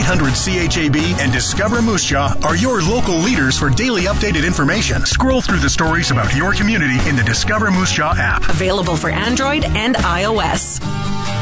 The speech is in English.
1-800-CHAB and Discover Moose Jaw are your local leaders for daily updated information. Scroll through the stories about your community in the Discover Moose Jaw app. Available for Android and iOS.